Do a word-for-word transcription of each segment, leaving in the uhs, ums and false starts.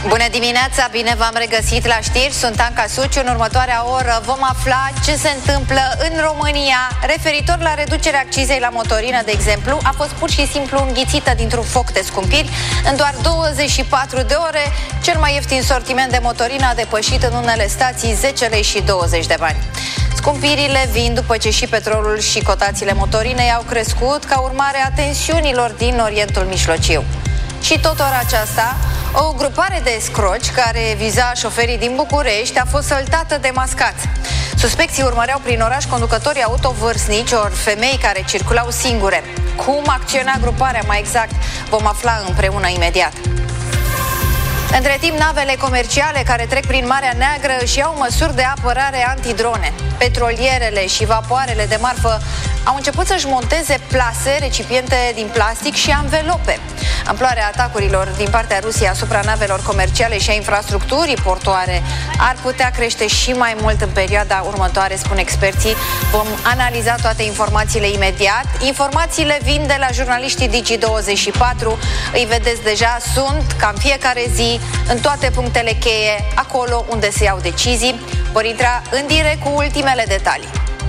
Bună dimineața, bine v-am regăsit la știri, sunt Anca Suciu. În următoarea oră vom afla ce se întâmplă în România referitor la reducerea accizei la motorină, de exemplu. A fost pur și simplu înghițită dintr-un foc de scumpiri. În doar douăzeci și patru de ore, cel mai ieftin sortiment de motorină a depășit în unele stații zece lei și douăzeci de bani. Scumpirile vin după ce și petrolul și cotațiile motorinei au crescut ca urmare a tensiunilor din Orientul Mijlociu. Și tot ora aceasta, o grupare de escroci care viza șoferii din București a fost săltată de mascați. Suspecții urmăreau prin oraș conducătorii auto vârstnici, ori femei care circulau singure. Cum acționa gruparea mai exact, vom afla împreună imediat. Între timp, navele comerciale care trec prin Marea Neagră își iau măsuri de apărare antidrone. Petrolierele și vapoarele de marfă au început să-și monteze plase, recipiente din plastic și anvelope. Amploarea atacurilor din partea Rusiei asupra navelor comerciale și a infrastructurii portoare ar putea crește și mai mult în perioada următoare, spun experții. Vom analiza toate informațiile imediat. Informațiile vin de la jurnaliștii Digi douăzeci și patru. Îi vedeți deja, sunt ca în fiecare zi în toate punctele cheie, acolo unde se iau decizii. Vor intra în direct cu ultimele detalii.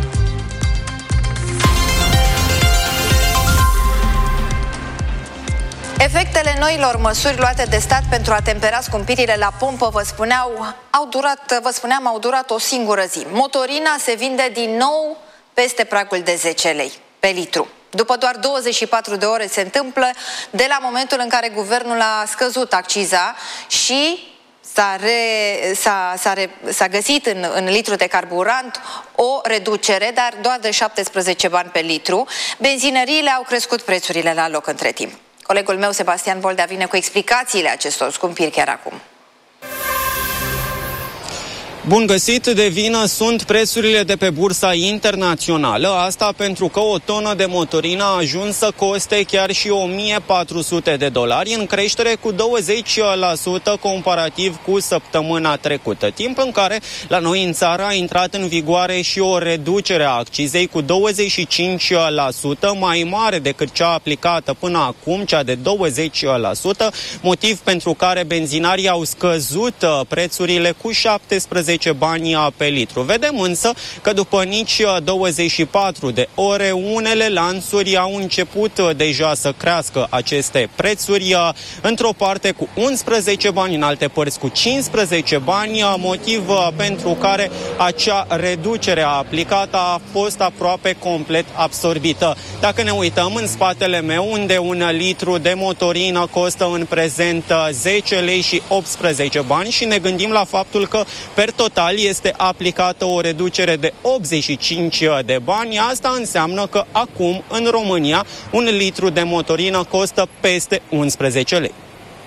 Efectele noilor măsuri luate de stat pentru a tempera scumpirile la pompă, vă spuneau, au durat, vă spuneam, au durat o singură zi. Motorina se vinde din nou peste pragul de zece lei pe litru. După doar douăzeci și patru de ore se întâmplă de la momentul în care guvernul a scăzut acciza și s-a, re, s-a, s-a, re, s-a găsit în, în litru de carburant o reducere, dar doar de șaptesprezece bani pe litru. Benzinăriile au crescut prețurile la loc între timp. Colegul meu, Sebastian Boldea, vine cu explicațiile acestor scumpiri chiar acum. Bun găsit, de vină sunt prețurile de pe bursa internațională, asta pentru că o tonă de motorină a ajuns să coste chiar și o mie patru sute de dolari, în creștere cu douăzeci la sută comparativ cu săptămâna trecută, timp în care la noi în țară a intrat în vigoare și o reducere a accizei cu douăzeci și cinci la sută, mai mare decât cea aplicată până acum, cea de douăzeci la sută, motiv pentru care benzinarii au scăzut prețurile cu șaptesprezece bani pe litru. Vedem însă că după nici douăzeci și patru de ore, unele lanțuri au început deja să crească aceste prețuri, într-o parte cu unsprezece bani, în alte părți cu cincisprezece bani, motiv pentru care acea reducere aplicată a fost aproape complet absorbită. Dacă ne uităm în spatele meu, unde un litru de motorină costă în prezent zece lei și optsprezece bani și ne gândim la faptul că per total este aplicată o reducere de optzeci și cinci de bani. Asta înseamnă că acum în România un litru de motorină costă peste unsprezece lei.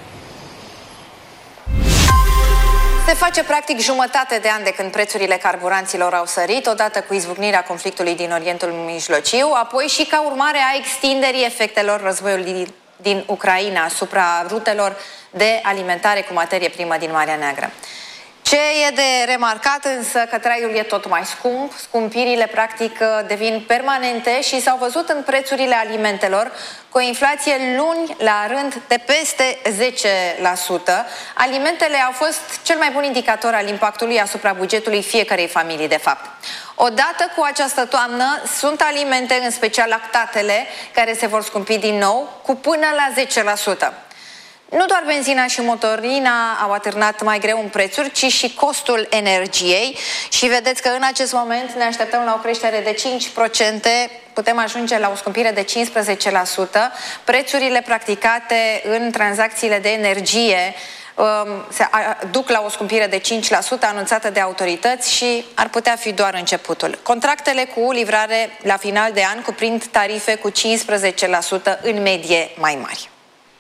Se face practic jumătate de an de când prețurile carburanților au sărit, odată cu izbucnirea conflictului din Orientul Mijlociu, apoi și ca urmare a extinderii efectelor războiului din Ucraina asupra rutelor de alimentare cu materie primă din Marea Neagră. Ce e de remarcat însă că traiul e tot mai scump, scumpirile practic devin permanente și s-au văzut în prețurile alimentelor cu o inflație luni la rând de peste zece la sută. Alimentele au fost cel mai bun indicator al impactului asupra bugetului fiecărei familii de fapt. Odată cu această toamnă sunt alimente, în special lactatele, care se vor scumpi din nou cu până la zece la sută. Nu doar benzina și motorina au atârnat mai greu în prețuri, ci și costul energiei și vedeți că în acest moment ne așteptăm la o creștere de cinci la sută, putem ajunge la o scumpire de cincisprezece la sută. Prețurile practicate în tranzacțiile de energie um, se duc la o scumpire de cinci la sută anunțată de autorități și ar putea fi doar începutul. Contractele cu livrare la final de an cuprind tarife cu cincisprezece la sută în medie mai mari.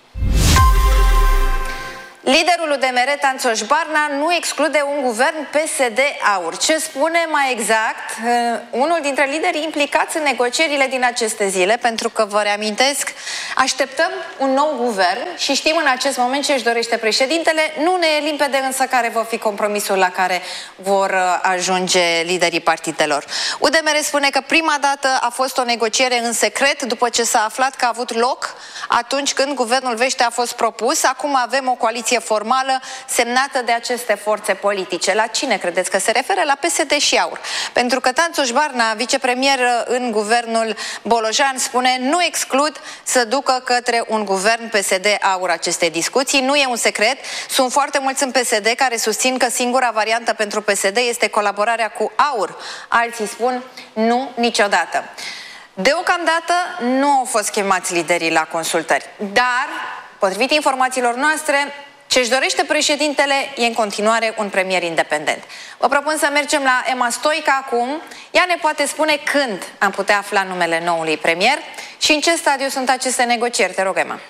Liderul U D M R, Tanțoș Barna, nu exclude un guvern P S D-Aur. Ce spune mai exact? Uh, unul dintre liderii implicați în negocierile din aceste zile, pentru că, vă reamintesc, așteptăm un nou guvern și știm în acest moment ce își dorește președintele. Nu ne e limpede însă care va fi compromisul la care vor ajunge liderii partidelor. U D M R spune că prima dată a fost o negociere în secret după ce s-a aflat că a avut loc atunci când guvernul vește a fost propus. Acum avem o coaliție soluție formală semnată de aceste forțe politice. La cine credeți că se referă? La P S D și AUR. Pentru că Tanțuș Barna, vicepremier în guvernul Bolojan, spune: nu exclud să ducă către un guvern P S D-AUR aceste discuții. Nu e un secret. Sunt foarte mulți în P S D care susțin că singura variantă pentru P S D este colaborarea cu AUR. Alții spun nu niciodată. Deocamdată nu au fost chemați liderii la consultări, dar, potrivit informațiilor noastre, ce-și dorește președintele e în continuare un premier independent. Vă propun să mergem la Emma Stoica acum. Ea ne poate spune când am putea afla numele noului premier și în ce stadiu sunt aceste negocieri. Te rog, Emma.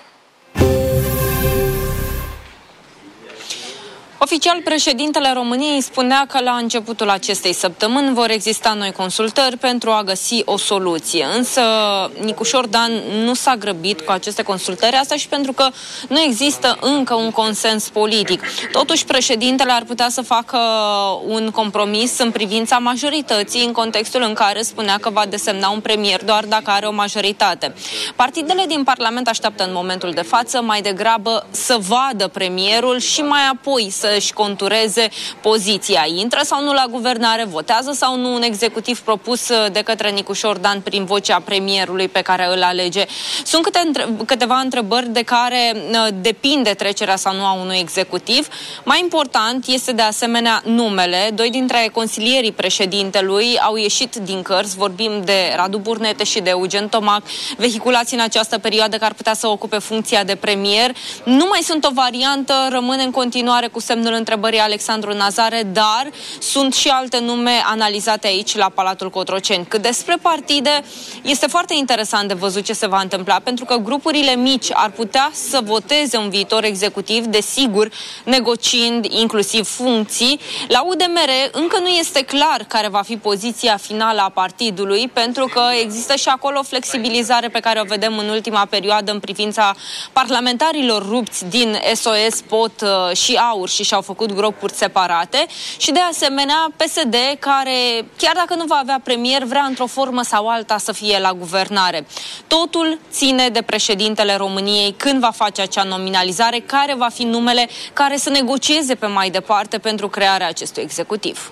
Oficial, președintele României spunea că la începutul acestei săptămâni vor exista noi consultări pentru a găsi o soluție. Însă Nicușor Dan nu s-a grăbit cu aceste consultări, asta și pentru că nu există încă un consens politic. Totuși, președintele ar putea să facă un compromis în privința majorității, în contextul în care spunea că va desemna un premier doar dacă are o majoritate. Partidele din Parlament așteaptă în momentul de față mai degrabă să vadă premierul și mai apoi să își contureze poziția. Intră sau nu la guvernare, votează sau nu un executiv propus de către Nicușor Dan prin vocea premierului pe care îl alege. Sunt câte între... câteva întrebări de care depinde trecerea sau nu a unui executiv. Mai important este de asemenea numele. Doi dintre consilierii președintelui au ieșit din cărți, vorbim de Radu Burnete și de Eugen Tomac, vehiculați în această perioadă că ar putea să ocupe funcția de premier. Nu mai sunt o variantă, rămâne în continuare cu semnul întrebării Alexandru Nazare, dar sunt și alte nume analizate aici la Palatul Cotroceni. Cât despre partide, este foarte interesant de văzut ce se va întâmpla, pentru că grupurile mici ar putea să voteze un viitor executiv, desigur, negociind inclusiv funcții. La U D M R încă nu este clar care va fi poziția finală a partidului, pentru că există și acolo o flexibilizare pe care o vedem în ultima perioadă în privința parlamentarilor rupți din S O S, P O T și AUR și și-au făcut grupuri separate și de asemenea P S D, care chiar dacă nu va avea premier, vrea într-o formă sau alta să fie la guvernare. Totul ține de președintele României când va face acea nominalizare, care va fi numele care să negocieze pe mai departe pentru crearea acestui executiv.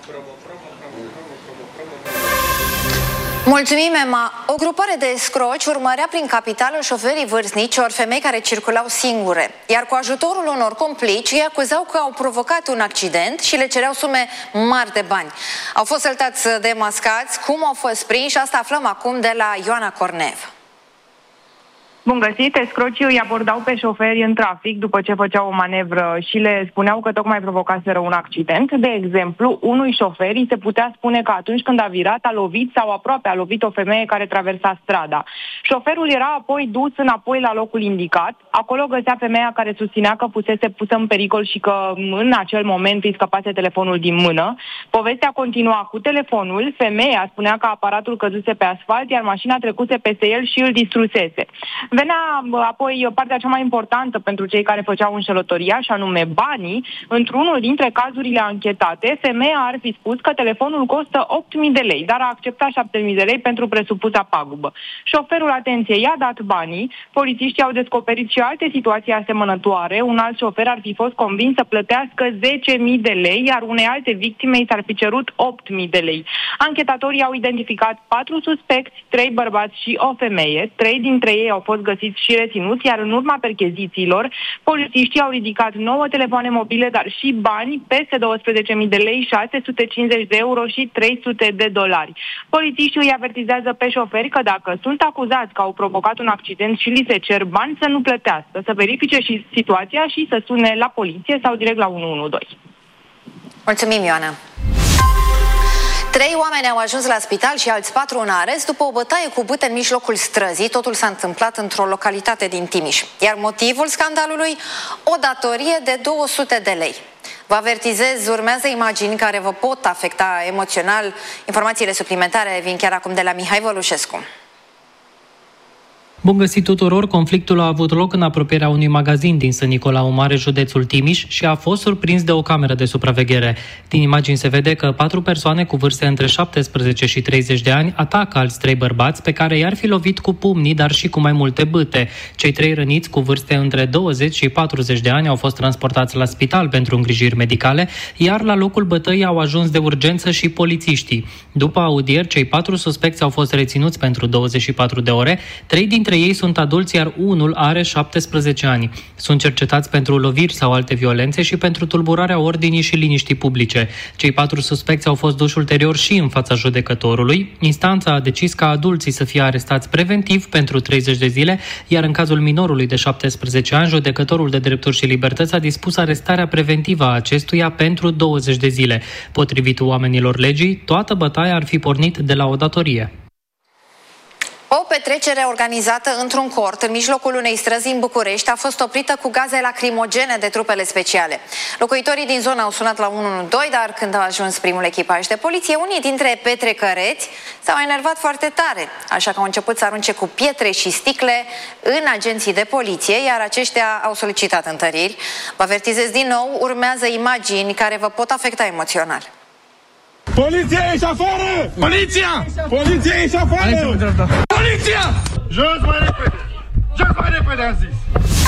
Mulțumim, Emma. O grupare de escroci urmărea prin capitală șoferii vârstnici ori femei care circulau singure, iar cu ajutorul unor complici îi acuzau că au provocat un accident și le cereau sume mari de bani. Au fost săltați de mascați, cum au fost prinși, asta aflăm acum de la Ioana Cornev. Bun găsit, escrocii îi abordau pe șoferi în trafic după ce făceau o manevră și le spuneau că tocmai provocaseră un accident. De exemplu, unui șofer îi se putea spune că atunci când a virat a lovit sau aproape a lovit o femeie care traversa strada. Șoferul era apoi dus înapoi la locul indicat. Acolo găsea femeia care susținea că pusese pusă în pericol și că în acel moment îi scăpase telefonul din mână. Povestea continua cu telefonul. Femeia spunea că aparatul căzuse pe asfalt, iar mașina trecuse peste el și îl distrusese. Venea apoi partea cea mai importantă pentru cei care făceau înșelătoria, și anume banii. Într-unul dintre cazurile anchetate, femeia ar fi spus că telefonul costă opt mii de lei, dar a acceptat șapte mii de lei pentru presupusa pagubă. Șoferul, atenție, i-a dat banii. Polițiștii au descoperit și alte situații asemănătoare. Un alt șofer ar fi fost convins să plătească zece mii de lei, iar unei alte victime i s-ar fi cerut opt mii de lei. Anchetatorii au identificat patru suspecți, trei bărbați și o femeie. Trei dintre ei au fost găsiți și reținuți, iar în urma perchezițiilor, polițiștii au ridicat nouă telefoane mobile, dar și bani, peste douăsprezece mii de lei, șase sute cincizeci de euro și trei sute de dolari. Polițiștii îi avertizează pe șoferi că dacă sunt acuzați că au provocat un accident și li se cer bani, să nu plătească, să verifice și situația și să sune la poliție sau direct la unu unu doi. Mulțumim, Ioana. Trei oameni au ajuns la spital și alți patru în arest după o bătaie cu bâte în mijlocul străzii. Totul s-a întâmplat într-o localitate din Timiș. Iar motivul scandalului? O datorie de două sute de lei. Vă avertizez, urmează imagini care vă pot afecta emoțional. Informațiile suplimentare vin chiar acum de la Mihai Vălușescu. Bun găsit tuturor! Conflictul a avut loc în apropierea unui magazin din Sân Nicolau Mare, județul Timiș, și a fost surprins de o cameră de supraveghere. Din imagini se vede că patru persoane cu vârste între șaptesprezece și treizeci de ani atacă alți trei bărbați pe care i-ar fi lovit cu pumnii, dar și cu mai multe bâte. Cei trei răniți cu vârste între douăzeci și patruzeci de ani au fost transportați la spital pentru îngrijiri medicale, iar la locul bătăii au ajuns de urgență și polițiștii. După audieri, cei patru suspecți au fost reținuți pentru douăzeci și patru de ore. Trei dintre ei sunt adulți, iar unul are șaptesprezece ani. Sunt cercetați pentru loviri sau alte violențe și pentru tulburarea ordinii și liniștii publice. Cei patru suspecți au fost duși ulterior și în fața judecătorului. Instanța a decis ca adulții să fie arestați preventiv pentru treizeci de zile, iar în cazul minorului de șaptesprezece ani, judecătorul de drepturi și libertăți a dispus arestarea preventivă a acestuia pentru douăzeci de zile. Potrivit oamenilor legii, toată bătaia ar fi pornit de la o datorie. O petrecere organizată într-un cort în mijlocul unei străzi în București a fost oprită cu gaze lacrimogene de trupele speciale. Locuitorii din zonă au sunat la unu unu doi, dar când a ajuns primul echipaj de poliție, unii dintre petrecăreți s-au enervat foarte tare, așa că au început să arunce cu pietre și sticle în agenții de poliție, iar aceștia au solicitat întăriri. Vă avertizez din nou, urmează imagini care vă pot afecta emoțional. Poliția, ești afară! Poliția! Poliția, ești afară! Poliția! Jos mai repede! Jos mai repede, am zis!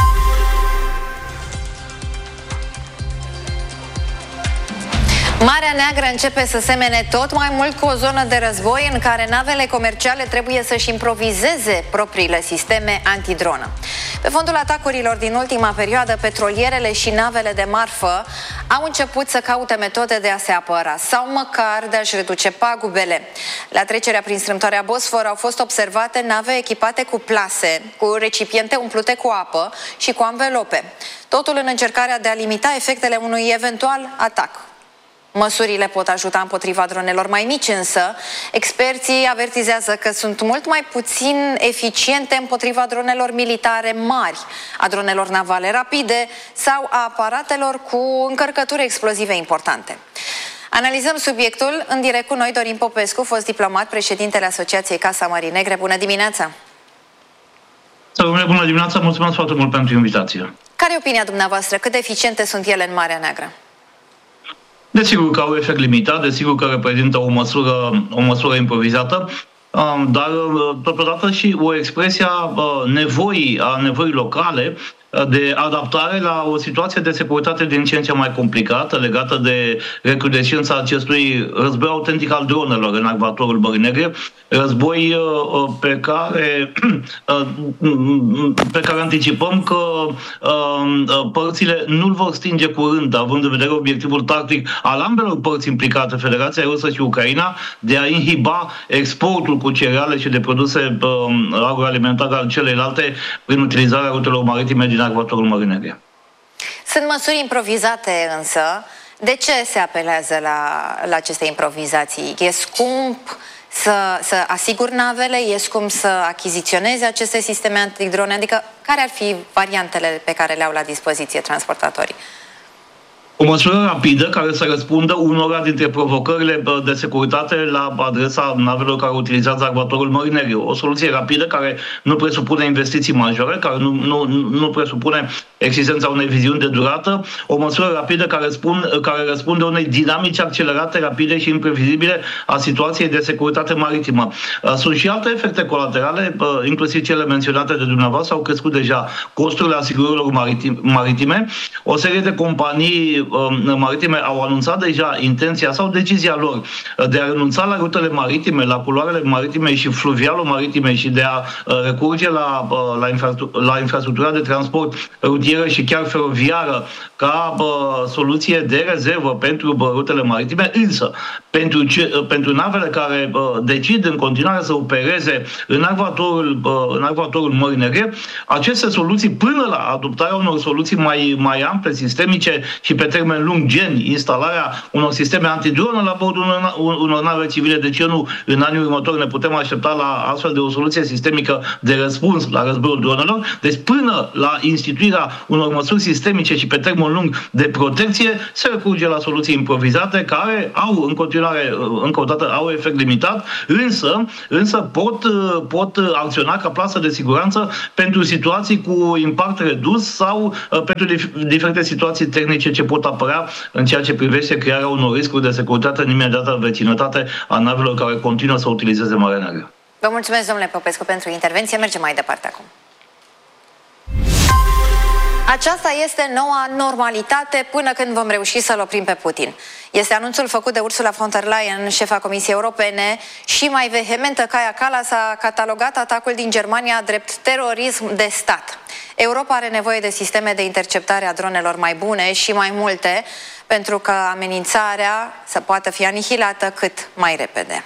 Marea Neagră începe să semene tot mai mult cu o zonă de război în care navele comerciale trebuie să-și improvizeze propriile sisteme antidronă. Pe fondul atacurilor din ultima perioadă, petrolierele și navele de marfă au început să caute metode de a se apăra sau măcar de a-și reduce pagubele. La trecerea prin strâmtoarea Bosfor au fost observate nave echipate cu plase, cu recipiente umplute cu apă și cu anvelope. Totul în încercarea de a limita efectele unui eventual atac. Măsurile pot ajuta împotriva dronelor mai mici, însă experții avertizează că sunt mult mai puțin eficiente împotriva dronelor militare mari, a dronelor navale rapide sau a aparatelor cu încărcături explozive importante. Analizăm subiectul în direct cu noi Dorin Popescu, fost diplomat, președintele Asociației Casa Mării Negre. Bună dimineața! Bună dimineața, mulțumesc foarte mult pentru invitație. Care e opinia dumneavoastră? Cât de eficiente sunt ele în Marea Neagră? Desigur că au efect limitat, desigur că reprezintă o măsură, o măsură improvizată, dar totodată și o expresie a nevoii, a nevoii locale de adaptare la o situație de securitate din ce în ce mai complicată, legată de recrudescența acestui război autentic al dronelor în acvatorul Mării Negre, război pe care, pe care anticipăm că părțile nu-l vor stinge curând, având în vedere obiectivul tactic al ambelor părți implicate, Federația Rusă și Ucraina, de a inhiba exportul cu cereale și de produse agroalimentare al celeilalte prin utilizarea rutelor maritime din acvatorul Mării Negre. Sunt măsuri improvizate însă. De ce se apelează la, la aceste improvizații? E scump să, să asiguri navele? E scump să achiziționeze aceste sisteme antidrone? Adică care ar fi variantele pe care le au la dispoziție transportatorii? O măsură rapidă care să răspundă unora dintre provocările de securitate la adresa navelor care utilizează acvatorul Mării Negre. O soluție rapidă care nu presupune investiții majore, care nu, nu, nu presupune existența unei viziuni de durată. O măsură rapidă care, răspund, care răspunde unei dinamici accelerate, rapide și imprevizibile a situației de securitate maritimă. Sunt și alte efecte colaterale, inclusiv cele menționate de dumneavoastră. Au crescut deja costurile asigurărilor maritime. O serie de companii maritime au anunțat deja intenția sau decizia lor de a renunța la rutele maritime, la culoarele maritime și fluvialo-maritime și de a recurge la, la, infrastructura, la infrastructura de transport rutieră și chiar feroviară ca soluție de rezervă pentru rutele maritime, însă pentru, ce, pentru navele care decid în continuare să opereze în acvatorul, în acvatorul Mării Negre, aceste soluții, până la adoptarea unor soluții mai, mai ample, sistemice și pe termen lung, gen instalarea unor sisteme antidronă la bordul unor, unor nave civile. De ce nu în anii următori ne putem aștepta la astfel de o soluție sistemică de răspuns la războiul dronelor? Deci până la instituirea unor măsuri sistemice și pe termen lung de protecție, se recurge la soluții improvizate care au în continuare, încă o dată, au efect limitat, însă, însă pot, pot acționa ca plasă de siguranță pentru situații cu impact redus sau uh, pentru dif- diferite situații tehnice ce pot apărea în ceea ce privește crearea unor riscuri de securitate în imediată vecinătate a navelor care continuă să utilizeze Marea Neagră. Vă mulțumesc, domnule Popescu, pentru intervenție. Mergem mai departe acum. Aceasta este noua normalitate până când vom reuși să-l oprim pe Putin. Este anunțul făcut de Ursula von der Leyen, șefa Comisiei Europene, și mai vehementă, Kaja Kallas a catalogat atacul din Germania drept terorism de stat. Europa are nevoie de sisteme de interceptare a dronelor mai bune și mai multe, pentru că amenințarea să poată fi anihilată cât mai repede.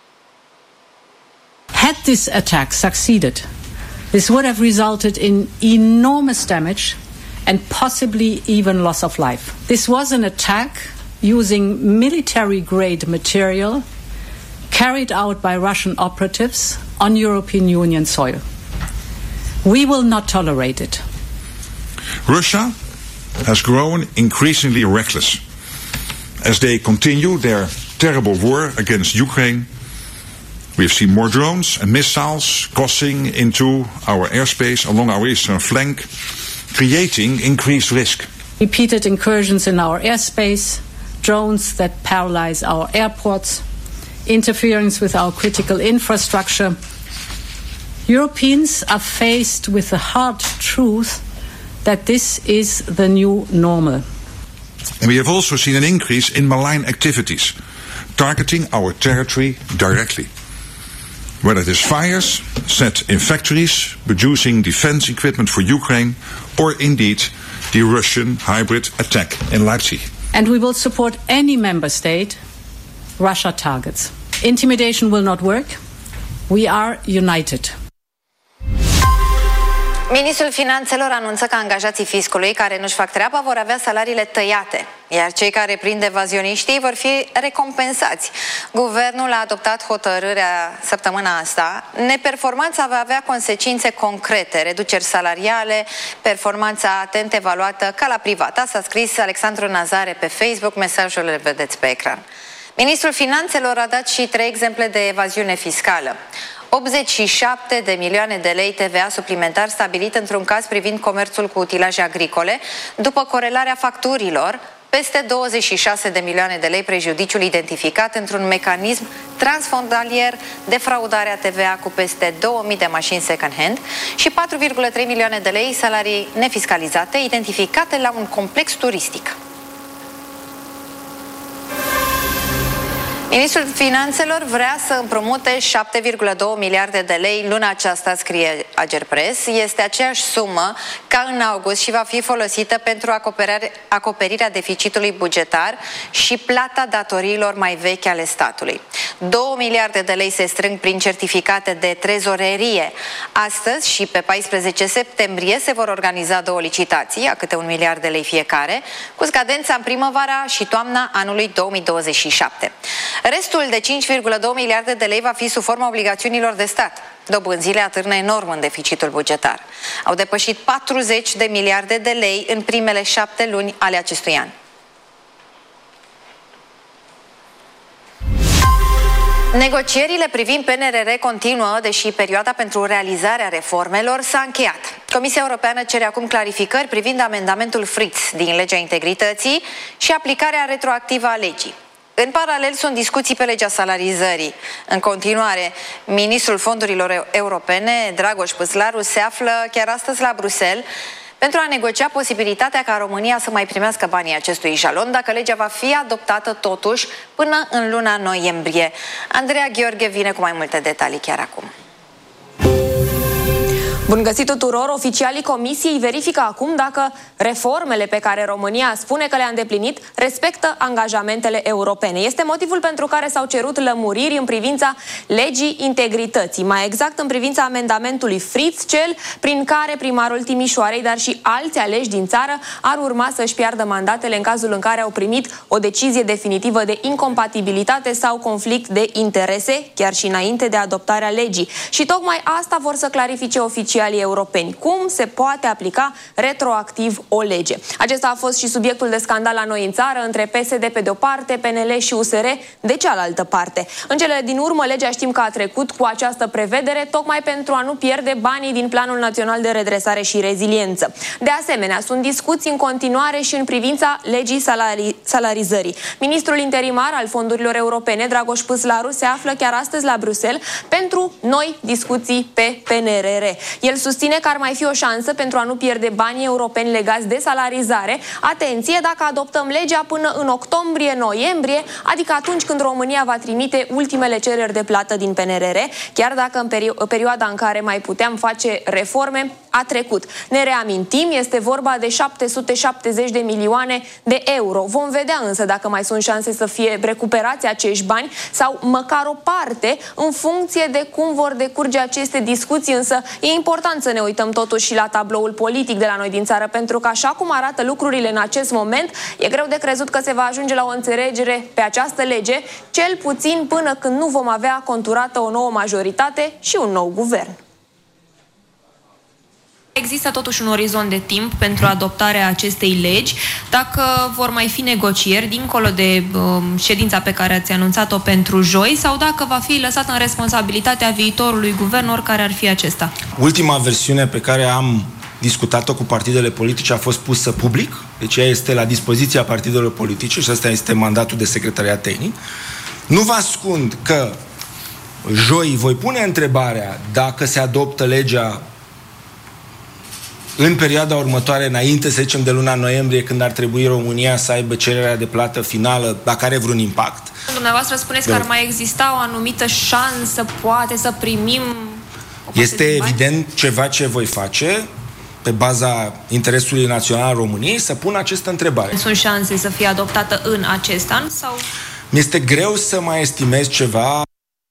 Had this attack succeeded, this would have resulted in enormous damage and possibly even loss of life. This was an attack using military-grade material carried out by Russian operatives on European Union soil. We will not tolerate it. Russia has grown increasingly reckless as they continue their terrible war against Ukraine. We have seen more drones and missiles crossing into our airspace along our eastern flank, creating increased risk. Repeated incursions in our airspace, drones that paralyze our airports, interference with our critical infrastructure. Europeans are faced with the hard truth that this is the new normal. And we have also seen an increase in malign activities, targeting our territory directly. Whether it is fires set in factories producing defense equipment for Ukraine, or indeed the Russian hybrid attack in Leipzig. And we will support any member state Russia targets. Intimidation will not work. We are united. Ministrul Finanțelor anunță că angajații fiscului care nu-și fac treaba vor avea salariile tăiate, iar cei care prind evazioniștii vor fi recompensați. Guvernul a adoptat hotărârea săptămâna asta. Neperformanța va avea consecințe concrete, reduceri salariale, performanța atent evaluată ca la privat. Asta a scris Alexandru Nazare pe Facebook, mesajul le vedeți pe ecran. Ministrul Finanțelor a dat și trei exemple de evaziune fiscală. optzeci și șapte de milioane de lei T V A suplimentar stabilit într-un caz privind comerțul cu utilaje agricole, după corelarea facturilor, peste douăzeci și șase de milioane de lei prejudiciul identificat într-un mecanism transfrontalier de fraudare a T V A cu peste două mii de mașini second-hand și patru virgulă trei milioane de lei salarii nefiscalizate identificate la un complex turistic. Ministrul Finanțelor vrea să împrumute șapte virgulă doi miliarde de lei luna aceasta, scrie Agerpres. Este aceeași sumă ca în august și va fi folosită pentru acoperirea deficitului bugetar și plata datoriilor mai vechi ale statului. două miliarde de lei se strâng prin certificate de trezorerie. Astăzi și pe paisprezece septembrie se vor organiza două licitații, a câte un miliard de lei fiecare, cu scadența în primăvara și toamna anului două mii douăzeci și șapte. Restul de cinci virgulă doi miliarde de lei va fi sub forma obligațiunilor de stat. Dobânzile atârnă enorm în deficitul bugetar. Au depășit patruzeci de miliarde de lei în primele șapte luni ale acestui an. Negocierile privind P N R R continuă, deși perioada pentru realizarea reformelor s-a încheiat. Comisia Europeană cere acum clarificări privind amendamentul Fritz din legea integrității și aplicarea retroactivă a legii. În paralel sunt discuții pe legea salarizării. În continuare, ministrul fondurilor europene, Dragoș Păslaru, se află chiar astăzi la Bruxelles pentru a negocia posibilitatea ca România să mai primească banii acestui jalon, dacă legea va fi adoptată totuși până în luna noiembrie. Andreea Gheorghe vine cu mai multe detalii chiar acum. Bun găsit tuturor! Oficialii Comisiei verifică acum dacă reformele pe care România spune că le-a îndeplinit respectă angajamentele europene. Este motivul pentru care s-au cerut lămuriri în privința legii integrității, mai exact în privința amendamentului Fritz, cel prin care primarul Timișoarei, dar și alți aleși din țară ar urma să-și piardă mandatele în cazul în care au primit o decizie definitivă de incompatibilitate sau conflict de interese, chiar și înainte de adoptarea legii. Și tocmai asta vor să clarifice oficialii europeni. Cum se poate aplica retroactiv o lege? Acesta a fost și subiectul de scandal la noi în țară, între P S D pe de-o parte, P N L și U S R de cealaltă parte. În cele din urmă, legea știm că a trecut cu această prevedere tocmai pentru a nu pierde banii din Planul Național de Redresare și Reziliență. De asemenea, sunt discuții în continuare și în privința legii salari salarizării. Ministrul interimar al fondurilor europene, Dragoș Păslaru, se află chiar astăzi la Bruxelles pentru noi discuții pe P N R R. El susține că ar mai fi o șansă pentru a nu pierde banii europeni legați de salarizare. Atenție, dacă adoptăm legea până în octombrie-noiembrie, adică atunci când România va trimite ultimele cereri de plată din P N R R, chiar dacă în perio perioada în care mai puteam face reforme a trecut. Ne reamintim, este vorba de șapte sute șaptezeci de milioane de euro. Vom vedea însă dacă mai sunt șanse să fie recuperați acești bani sau măcar o parte în funcție de cum vor decurge aceste discuții, însă e important să ne uităm totuși și la tabloul politic de la noi din țară, pentru că așa cum arată lucrurile în acest moment, e greu de crezut că se va ajunge la o înțelegere pe această lege, cel puțin până când nu vom avea conturată o nouă majoritate și un nou guvern. Există totuși un orizont de timp pentru adoptarea acestei legi, dacă vor mai fi negocieri dincolo de um, ședința pe care ați anunțat-o pentru joi, sau dacă va fi lăsată în responsabilitatea viitorului guvern, oricare ar fi acesta. Ultima versiune pe care am discutat-o cu partidele politice a fost pusă public, deci ea este la dispoziția partidelor politice și ăsta este mandatul de secretariat tehnic. Nu vă ascund că joi voi pune întrebarea dacă se adoptă legea în perioada următoare, înainte, să zicem, de luna noiembrie, când ar trebui România să aibă cererea de plată finală, dacă are vreun impact. Dumneavoastră spuneți de... că ar mai exista o anumită șansă, poate, să primim... Este evident ceva ce voi face, pe baza interesului național al României, să pun această întrebare. Sunt șanse să fie adoptată în acest an? Sau... Mi-este greu să mai estimez ceva.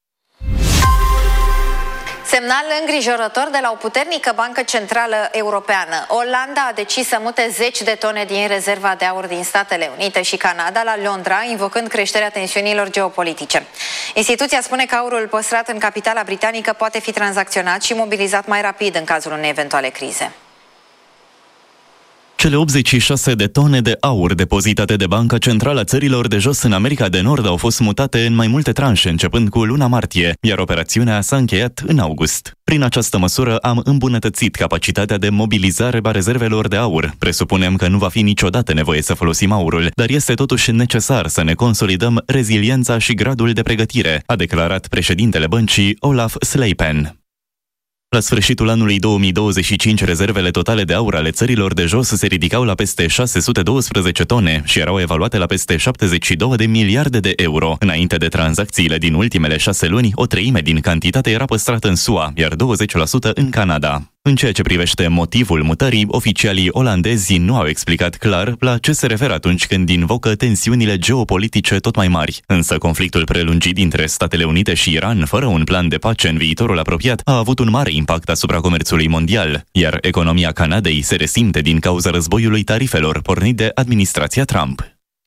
Semnal îngrijorător de la o puternică bancă centrală europeană. Olanda a decis să mute zeci de tone din rezerva de aur din Statele Unite și Canada la Londra, invocând creșterea tensiunilor geopolitice. Instituția spune că aurul păstrat în capitala britanică poate fi tranzacționat și mobilizat mai rapid în cazul unei eventuale crize. Cele optzeci și șase de tone de aur depozitate de Banca Centrală a Țărilor de Jos în America de Nord au fost mutate în mai multe tranșe, începând cu luna martie, iar operațiunea s-a încheiat în august. Prin această măsură am îmbunătățit capacitatea de mobilizare a rezervelor de aur. Presupunem că nu va fi niciodată nevoie să folosim aurul, dar este totuși necesar să ne consolidăm reziliența și gradul de pregătire, a declarat președintele băncii Olaf Sleipen. La sfârșitul anului două mii douăzeci și cinci, rezervele totale de aur ale țărilor de jos se ridicau la peste șase sute doisprezece tone și erau evaluate la peste șaptezeci și două de miliarde de euro. Înainte de tranzacțiile din ultimele șase luni, o treime din cantitate era păstrată în S U A, iar douăzeci la sută în Canada. În ceea ce privește motivul mutării, oficialii olandezi nu au explicat clar la ce se referă atunci când invocă tensiunile geopolitice tot mai mari. Însă conflictul prelungit dintre Statele Unite și Iran, fără un plan de pace în viitorul apropiat, a avut un mare impact asupra comerțului mondial, iar economia Canadei se resimte din cauza războiului tarifelor pornit de administrația Trump.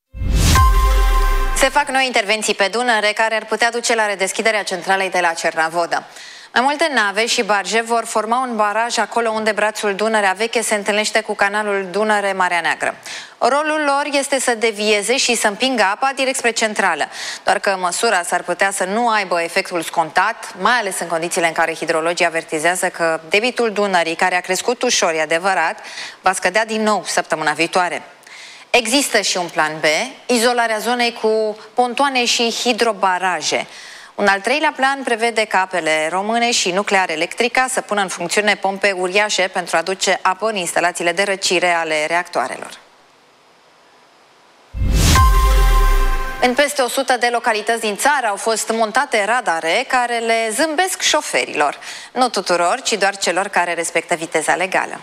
Se fac noi intervenții pe Dunăre care ar putea duce la redeschiderea centralei de la Cernavodă. Mai multe nave și barje vor forma un baraj acolo unde brațul Dunărea Veche se întâlnește cu canalul Dunăre-Marea Neagră. Rolul lor este să devieze și să împingă apa direct spre centrală, doar că măsura s-ar putea să nu aibă efectul scontat, mai ales în condițiile în care hidrologii avertizează că debitul Dunării, care a crescut ușor, e adevărat, va scădea din nou săptămâna viitoare. Există și un plan B, izolarea zonei cu pontoane și hidrobaraje. Un al treilea plan prevede ca apele române și nuclear electrica să pună în funcțiune pompe uriașe pentru a aduce apă în instalațiile de răcire ale reactoarelor. În peste o sută de localități din țară au fost montate radare care le zâmbesc șoferilor. Nu tuturor, ci doar celor care respectă viteza legală.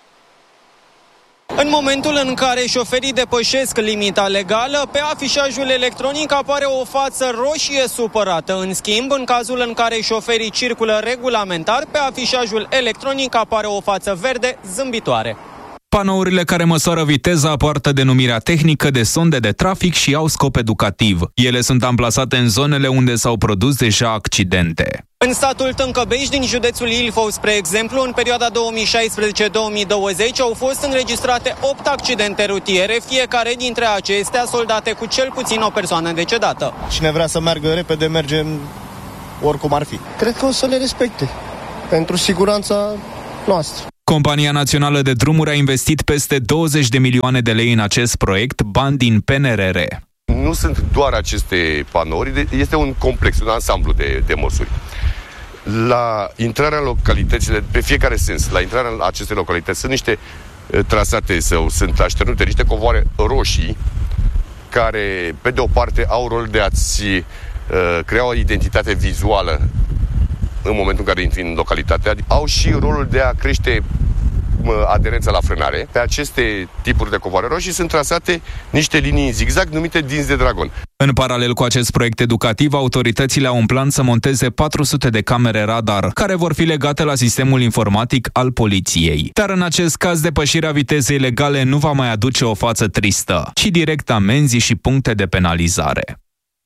În momentul în care șoferii depășesc limita legală, pe afișajul electronic apare o față roșie supărată. În schimb, în cazul în care șoferii circulă regulamentar, pe afișajul electronic apare o față verde zâmbitoare. Panourile care măsoară viteza poartă denumirea tehnică de sonde de trafic și au scop educativ. Ele sunt amplasate în zonele unde s-au produs deja accidente. În satul Tâncăbești, din județul Ilfov, spre exemplu, în perioada două mii șaisprezece două mii douăzeci au fost înregistrate opt accidente rutiere, fiecare dintre acestea soldate cu cel puțin o persoană decedată. Cine vrea să meargă repede, merge oricum ar fi. Cred că o să le respecte, pentru siguranța noastră. Compania Națională de Drumuri a investit peste douăzeci de milioane de lei în acest proiect, bani din P N R R. Nu sunt doar aceste panouri, este un complex, un ansamblu de, de măsuri. La intrarea în localitățile, pe fiecare sens, la intrarea în aceste localități sunt niște uh, trasate sau sunt așternute niște covoare roșii care, pe de o parte, au rol de a-ți uh, crea o identitate vizuală în momentul în care intri în localitate, au și rolul de a crește aderența la frânare. Pe aceste tipuri de covoare roșii sunt trasate niște linii în zigzag numite dinți de dragon. În paralel cu acest proiect educativ, autoritățile au în plan să monteze patru sute de camere radar, care vor fi legate la sistemul informatic al poliției. Dar în acest caz, depășirea vitezei legale nu va mai aduce o față tristă, ci direct amenzi și puncte de penalizare.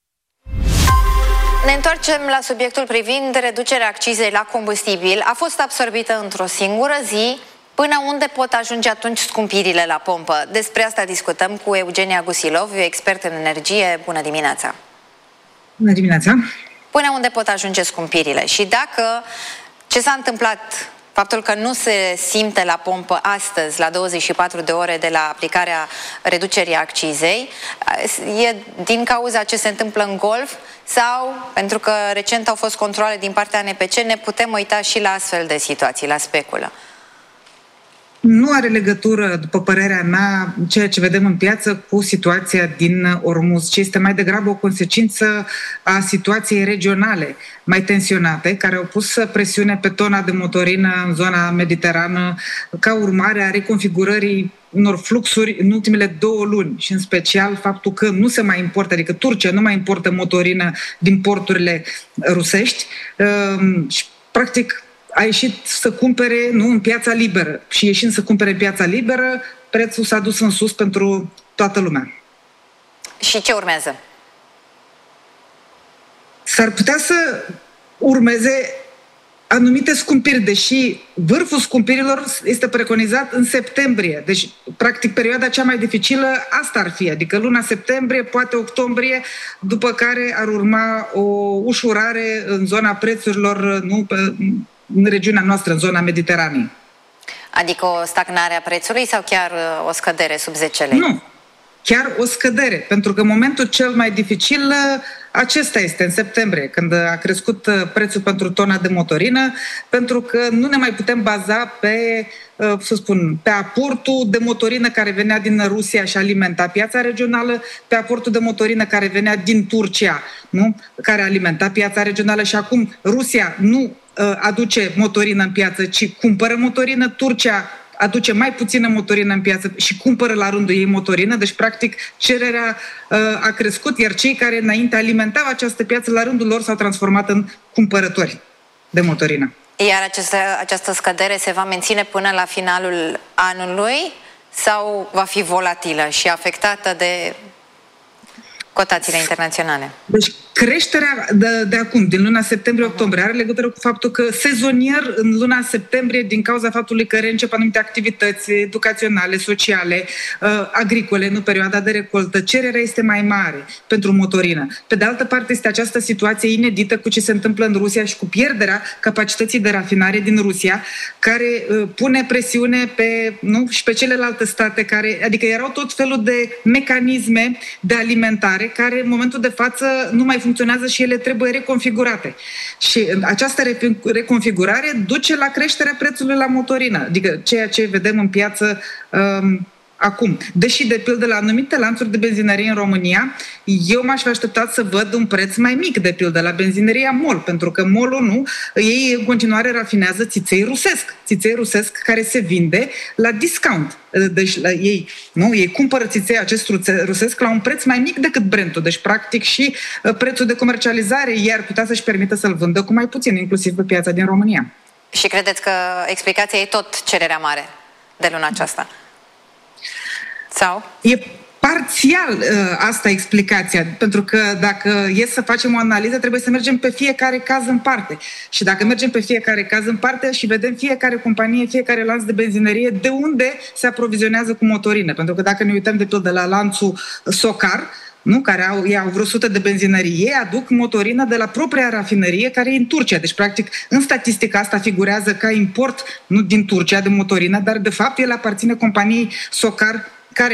Ne întoarcem la subiectul privind reducerea accizei la combustibil. A fost absorbită într-o singură zi. Până unde pot ajunge atunci scumpirile la pompă? Despre asta discutăm cu Eugenia Gusilov, expert în energie. Bună dimineața! Bună dimineața! Până unde pot ajunge scumpirile? Și dacă ce s-a întâmplat, faptul că nu se simte la pompă astăzi, la douăzeci și patru de ore de la aplicarea reducerii accizei, e din cauza ce se întâmplă în Golf sau pentru că recent au fost controale din partea N P C, ne putem uita și la astfel de situații, la speculă? Nu are legătură, după părerea mea, ceea ce vedem în piață cu situația din Ormuz, ci este mai degrabă o consecință a situației regionale mai tensionate, care au pus presiune pe tona de motorină în zona mediterană ca urmare a reconfigurării unor fluxuri în ultimele două luni și în special faptul că nu se mai importă, adică Turcia nu mai importă motorină din porturile rusești și practic a ieșit să cumpere, nu, în piața liberă. Și ieșind să cumpere în piața liberă, prețul s-a dus în sus pentru toată lumea. Și ce urmează? S-ar putea să urmeze anumite scumpiri, deși vârful scumpirilor este preconizat în septembrie. Deci, practic, perioada cea mai dificilă asta ar fi, adică luna septembrie, poate octombrie, după care ar urma o ușurare în zona prețurilor, nu, pe, în regiunea noastră, în zona Mediteranei. Adică o stagnare a prețului sau chiar o scădere sub zece lei? Nu, chiar o scădere, pentru că momentul cel mai dificil acesta este în septembrie, când a crescut prețul pentru tona de motorină, pentru că nu ne mai putem baza pe, să spun, pe aportul de motorină care venea din Rusia și alimenta piața regională, pe aportul de motorină care venea din Turcia, nu? Care alimenta piața regională și acum Rusia nu aduce motorină în piață, ci cumpără motorină, Turcia aduce mai puțină motorină în piață și cumpără la rândul ei motorină, deci practic cererea uh, a crescut, iar cei care înainte alimentau această piață la rândul lor s-au transformat în cumpărători de motorină. Iar această, această scădere se va menține până la finalul anului sau va fi volatilă și afectată de cotațiile internaționale? Deci creșterea de, de acum, din luna septembrie-octombrie, are legătură cu faptul că sezonier în luna septembrie, din cauza faptului că reîncep anumite activități educaționale, sociale, uh, agricole, în perioada de recoltă, cererea este mai mare pentru motorină. Pe de altă parte, este această situație inedită cu ce se întâmplă în Rusia și cu pierderea capacității de rafinare din Rusia, care uh, pune presiune pe, nu, și pe celelalte state, care, adică erau tot felul de mecanisme de alimentare care în momentul de față nu mai funcționează și ele trebuie reconfigurate. Și această reconfigurare duce la creșterea prețului la motorină. Adică ceea ce vedem în piață um, Acum, deși de pildă la anumite lanțuri de benzinărie în România, eu m-aș fi așteptat să văd un preț mai mic, de pildă la benzinăria MOL, pentru că MOL-ul nu, ei în continuare rafinează țiței rusesc, țiței rusesc care se vinde la discount. Deci la ei, nu, ei cumpără țiței acest rusesc la un preț mai mic decât Brent-ul, deci practic și prețul de comercializare i-ar putea să-și permită să-l vândă cu mai puțin, inclusiv pe piața din România. Și credeți că explicația e tot cererea mare de luna aceasta? Sau? E parțial uh, asta explicația, pentru că dacă e să facem o analiză, trebuie să mergem pe fiecare caz în parte. Și dacă mergem pe fiecare caz în parte și vedem fiecare companie, fiecare lanț de benzinărie, de unde se aprovizionează cu motorină. Pentru că dacă ne uităm de pildă la lanțul Socar, nu, care au, ei au vreo sută de benzinării, ei aduc motorină de la propria rafinărie care e în Turcia. Deci, practic, în statistica asta figurează ca import, nu din Turcia, de motorină, dar, de fapt, el aparține companiei Socar